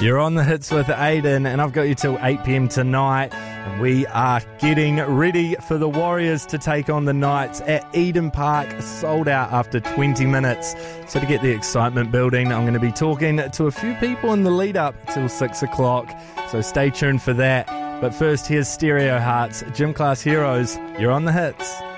You're on the hits with Aiden, and I've got you till 8 p.m. tonight. And we are getting ready for the Warriors to take on the Knights at Eden Park, sold out after 20 minutes. So to get the excitement building, I'm going to be talking to a few people in the lead up till 6 o'clock. So stay tuned for that. But first, here's Stereo Hearts, Gym Class Heroes. You're on the hits.